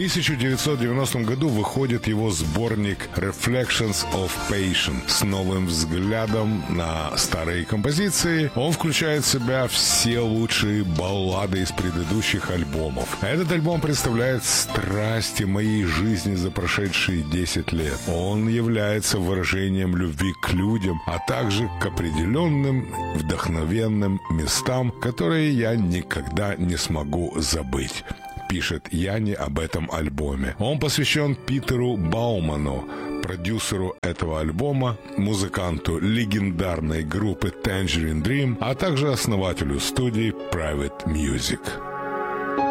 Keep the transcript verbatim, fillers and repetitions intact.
тысяча девятьсот девяностом году выходит его сборник «Reflections of Passion» с новым взглядом на старые композиции. Он включает в себя все лучшие баллады из предыдущих альбомов. Этот альбом представляет страсти моей жизни за прошедшие десять лет. Он является выражением любви к людям, а также к определенным вдохновенным местам, которые я никогда не смогу забыть, пишет Янни об этом альбоме. Он посвящен Питеру Бауману, продюсеру этого альбома, музыканту легендарной группы Tangerine Dream, а также основателю студии Private Music.